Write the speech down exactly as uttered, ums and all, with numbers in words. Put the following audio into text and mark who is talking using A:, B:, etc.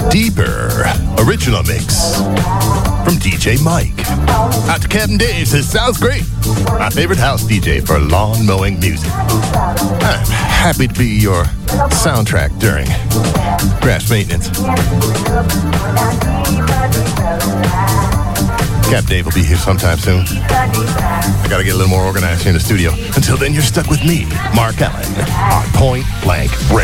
A: Deeper original mix from D J Mike. Out to Captain Dave says, sounds great. My favorite house D J for lawn mowing music. I'm happy to be your soundtrack during grass maintenance. Captain Dave will be here sometime soon. I gotta get a little more organized here in the studio. Until then, you're stuck with me, Mark Allen, on Point Blank Radio.